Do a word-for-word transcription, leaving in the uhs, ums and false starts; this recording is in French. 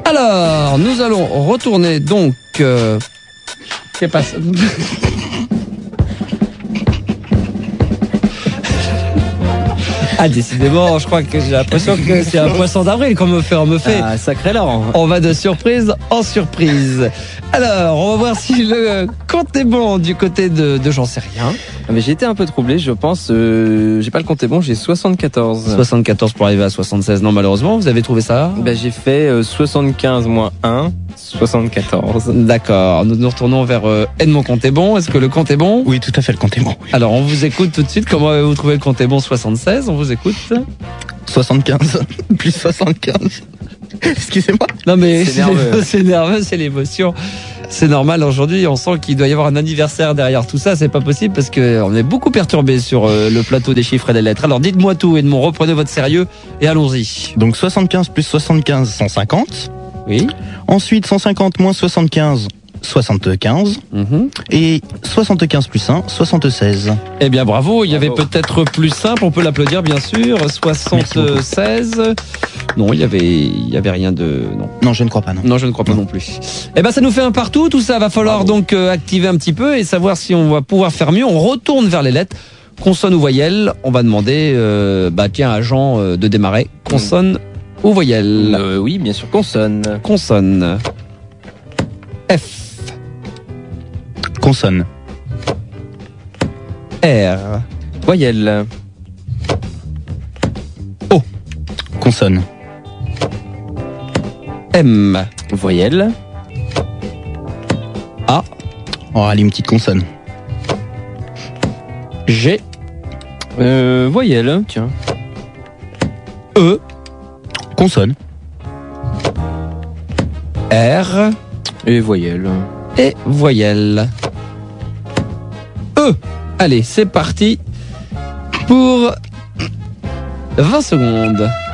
Alors, nous allons retourner donc... Euh... Qu'est-ce pas ça? Ah, décidément, je crois que j'ai l'impression que c'est un poisson d'avril qu'on me fait, on me fait. Ah, sacré Laurent. On va de surprise en surprise. Alors, on va voir si le compte est bon du côté de, de j'en sais rien. Mais j'ai été un peu troublé, je pense. Euh, j'ai pas le compte est bon, j'ai soixante-quatorze. soixante-quatorze pour arriver à soixante-seize. Non, malheureusement, vous avez trouvé ça? Ben, j'ai fait euh, soixante-quinze moins un, soixante-quatorze. D'accord. Nous nous retournons vers euh, Edmond compte est bon. Est-ce que le compte est bon? Oui, tout à fait, le compte est bon. Alors, on vous écoute tout de suite. Comment avez-vous trouvé le compte est bon? Soixante-seize. On vous écoute. soixante-quinze. Plus soixante-quinze. Excusez-moi. Non, mais C'est nerveux. c'est nerveux, c'est l'émotion. C'est normal, aujourd'hui, on sent qu'il doit y avoir un anniversaire derrière tout ça. C'est pas possible parce qu'on est beaucoup perturbé sur euh, le plateau des chiffres et des lettres. Alors dites-moi tout, Edmond, reprenez votre sérieux et allons-y. Donc soixante-quinze plus soixante-quinze, cent cinquante. Oui. Ensuite, cent cinquante moins soixante-quinze, soixante-quinze. Mm-hmm. Et soixante-quinze plus un, soixante-seize. Eh bien, bravo. Il y avait Bravo. peut-être plus simple. On peut l'applaudir, bien sûr. soixante-seize. Non, il y avait, il y avait rien de, non. Non, je ne crois pas, non. Non, je ne crois pas non, non plus. Eh ben, ça nous fait un partout. Tout ça va falloir Bravo. donc euh, activer un petit peu et savoir si on va pouvoir faire mieux. On retourne vers les lettres. Consonne ou voyelle. On va demander, euh, bah, tiens, à Jean euh, de démarrer. Consonne mmh. ou voyelle? euh, Oui, bien sûr, consonne. Consonne. F. Consonne. R. Voyelle. O. Consonne. M. Voyelle. A. Oh, allez, une petite consonne. G. Euh, voyelle, tiens. E. Consonne. R. Et voyelle. Et voyelle. E. Allez, c'est parti pour vingt secondes.